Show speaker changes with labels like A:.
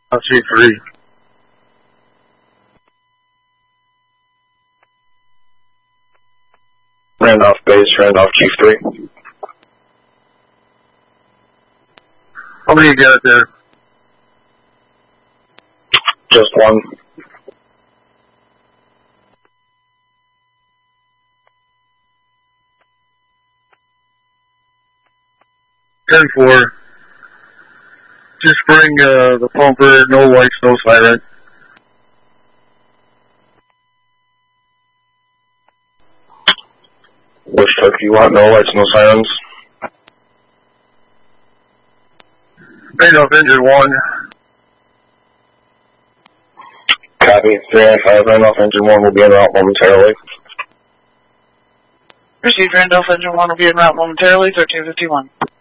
A: C3.
B: Randolph base, Randolph Chief 3.
A: How many you got there?
B: Just one.
A: Ten four. Just bring the pumper, no lights, no siren.
B: Which turkey you want? No lights, no sirens.
A: Randolph engine 1.
B: Copy. 395, Randolph engine 1 will be en route momentarily.
C: Received, Randolph engine 1 will be en route momentarily, 1351.